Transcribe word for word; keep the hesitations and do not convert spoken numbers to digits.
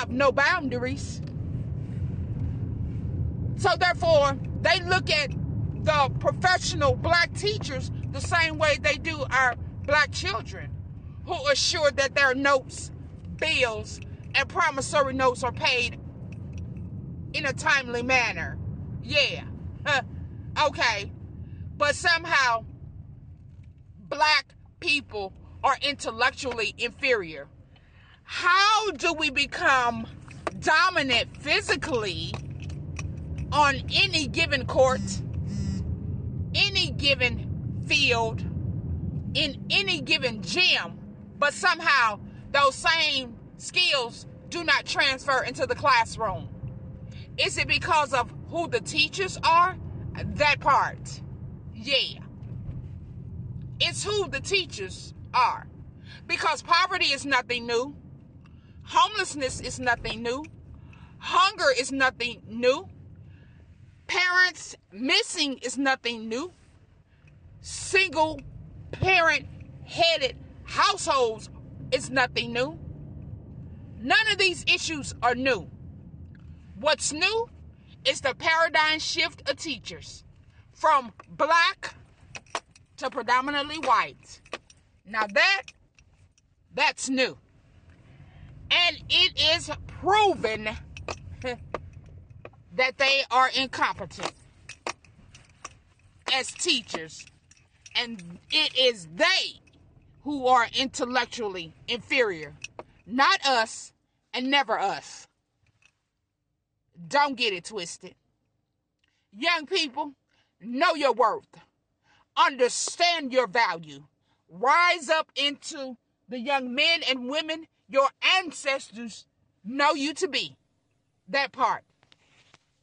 have no boundaries. So therefore, they look at the professional black teachers the same way they do our black children, who assure that their notes, bills, and promissory notes are paid in a timely manner. Yeah. Okay. But somehow, black people are intellectually inferior. How do we become dominant physically on any given court, any given field, in any given gym, but somehow those same skills do not transfer into the classroom? Is it because of who the teachers are? That part. Yeah. It's who the teachers are. Because poverty is nothing new. Homelessness is nothing new. Hunger is nothing new. Parents missing is nothing new. Single parent headed households is nothing new. None of these issues are new. What's new is the paradigm shift of teachers from black to predominantly white. Now that, that's new. And it is proven that they are incompetent as teachers. And it is they who are intellectually inferior. Not us and never us. Don't get it twisted. Young people, know your worth. Understand your value. Rise up into the young men and women your ancestors know you to be. That part.